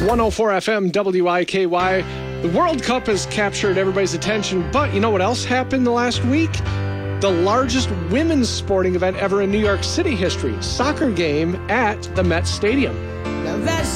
104 FM WIKY. The World Cup has captured everybody's attention, but you know what else happened the last week? The largest women's sporting event ever in New York City history, soccer game at the Met Stadium. Now that's